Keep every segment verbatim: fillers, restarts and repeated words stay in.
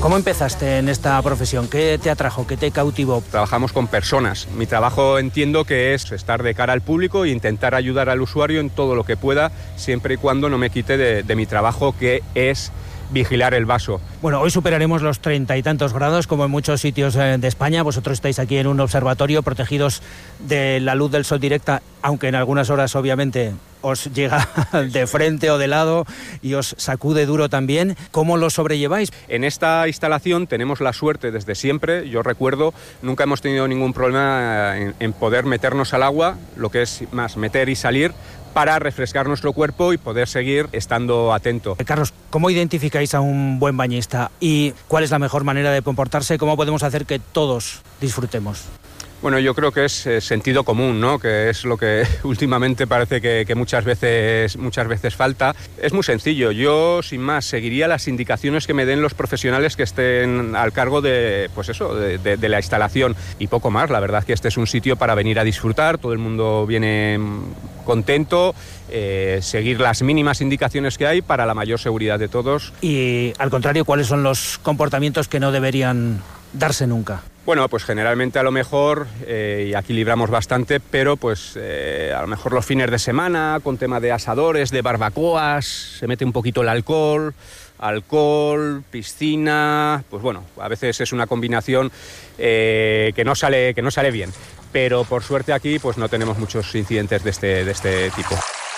¿Cómo empezaste en esta profesión? ¿Qué te atrajo? ¿Qué te cautivó? Trabajamos con personas. Mi trabajo entiendo que es estar de cara al público e intentar ayudar al usuario en todo lo que pueda, siempre y cuando no me quite de, de mi trabajo, que es vigilar el vaso. Bueno, hoy superaremos los treinta y tantos grados, como en muchos sitios de España. Vosotros estáis aquí en un observatorio, protegidos de la luz del sol directa, aunque en algunas horas, obviamente, os llega de frente o de lado y os sacude duro también. ¿Cómo lo sobrelleváis? En esta instalación tenemos la suerte desde siempre, yo recuerdo, nunca hemos tenido ningún problema en, en poder meternos al agua, lo que es más meter y salir, para refrescar nuestro cuerpo y poder seguir estando atento. Carlos, ¿cómo identificáis a un buen bañista y cuál es la mejor manera de comportarse? ¿Cómo podemos hacer que todos disfrutemos? Bueno, yo creo que es eh, sentido común, ¿no? Que es lo que últimamente parece que, que muchas veces, muchas veces falta. Es muy sencillo. Yo, sin más, seguiría las indicaciones que me den los profesionales que estén al cargo de, pues eso, de, de, de la instalación y poco más. La verdad es que este es un sitio para venir a disfrutar. Todo el mundo viene contento. Eh, seguir las mínimas indicaciones que hay para la mayor seguridad de todos. Y, al contrario, ¿cuáles son los comportamientos que no deberían darse nunca? Bueno, pues generalmente a lo mejor, eh, y aquí libramos bastante, pero pues eh, a lo mejor los fines de semana, con tema de asadores, de barbacoas, se mete un poquito el alcohol, alcohol, piscina, pues bueno, a veces es una combinación eh, que no sale, que no sale bien, pero por suerte aquí pues no tenemos muchos incidentes de este, de este tipo.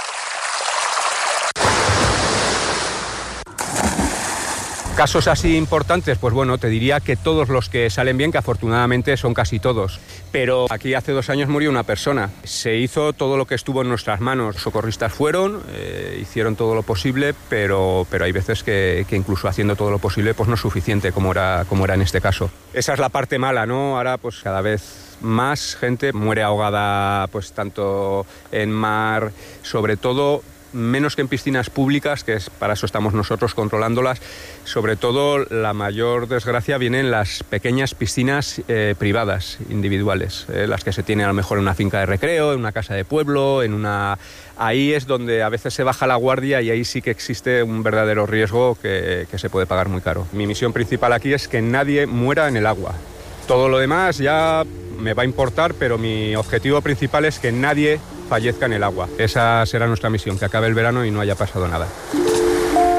Casos así importantes, pues bueno, te diría que todos los que salen bien, que afortunadamente son casi todos. Pero aquí hace dos años murió una persona. Se hizo todo lo que estuvo en nuestras manos. Los socorristas fueron, eh, hicieron todo lo posible, pero, pero hay veces que, que incluso haciendo todo lo posible pues no es suficiente, como era, como era en este caso. Esa es la parte mala, ¿no? Ahora pues cada vez más gente muere ahogada, pues tanto en mar, sobre todo menos que en piscinas públicas, que es para eso estamos nosotros controlándolas. Sobre todo la mayor desgracia viene en las pequeñas piscinas eh, privadas, individuales, eh, las que se tienen a lo mejor en una finca de recreo, en una casa de pueblo, en una... Ahí es donde a veces se baja la guardia y ahí sí que existe un verdadero riesgo que, que se puede pagar muy caro. Mi misión principal aquí es que nadie muera en el agua. Todo lo demás ya me va a importar, pero mi objetivo principal es que nadie fallezca en el agua. Esa será nuestra misión, que acabe el verano y no haya pasado nada.